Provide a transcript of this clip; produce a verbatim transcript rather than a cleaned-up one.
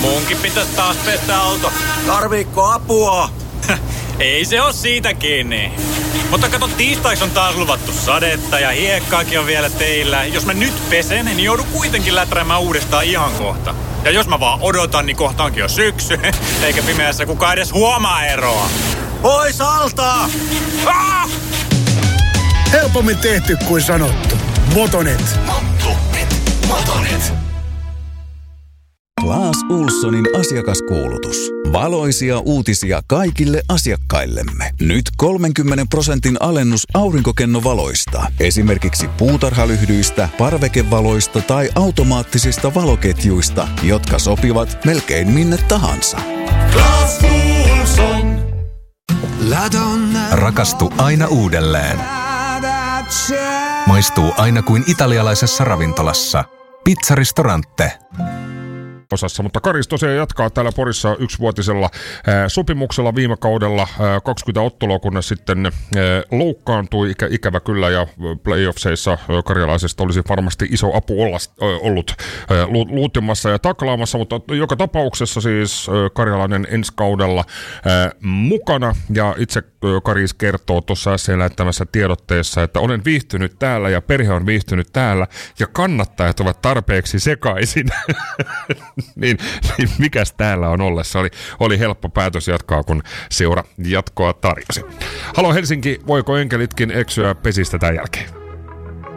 Munkin pitäisi taas pestä auto. Tarviikko apua? Ei se oo siitä kiinni. Mutta kato, tiistaiksi on taas luvattu sadetta ja hiekkaakin on vielä teillä. Jos mä nyt pesen, niin joudun kuitenkin läträämään uudestaan ihan kohta. Ja jos mä vaan odotan, niin kohta onkin jo syksy. Eikä pimeässä kukaan edes huomaa eroa. Pois alta! Ah! Helpommin tehty kuin sanottu. Motonet. Motonet. Motonet. Claes Ohlsonin asiakaskuulutus. Valoisia uutisia kaikille asiakkaillemme. Nyt kolmenkymmenen prosentin alennus aurinkokennovaloista. Esimerkiksi puutarhalyhdyistä, parvekevaloista tai automaattisista valoketjuista, jotka sopivat melkein minne tahansa. Claes Ohlson. Rakastu aina uudelleen. Maistuu aina kuin italialaisessa ravintolassa. Pizzaristorante. Osassa, mutta Karis tosiaan jatkaa täällä Porissa yksivuotisella ää, sopimuksella viime kaudella ää, kaksikymmentä ottelua, kunnes sitten ää, loukkaantui ikä, ikävä kyllä, ja playoffseissa ää, karjalaisesta olisi varmasti iso apu olla, ää, ollut ää, lu, luutimassa ja taklaamassa, mutta joka tapauksessa siis ää, karjalainen ensi kaudella ää, mukana, ja itse ää, Karis kertoo tuossa äsken lähettämässä tiedotteessa, että olen viihtynyt täällä ja perhe on viihtynyt täällä ja kannattajat ovat tarpeeksi sekaisin. Niin, niin mikäs täällä on ollessa? Oli, oli helppo päätös jatkaa, kun seura jatkoa tarjosi. Halo Helsinki, voiko enkelitkin eksyä pesistä tämän jälkeen?